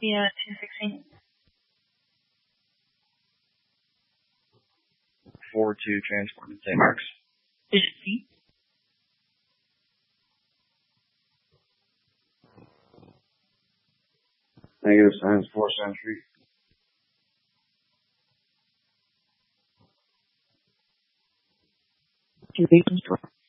Yeah, 216. 4-2 transport to St. Mark's. Is it feet? Negative signs 4 Century. Two Beacon Store.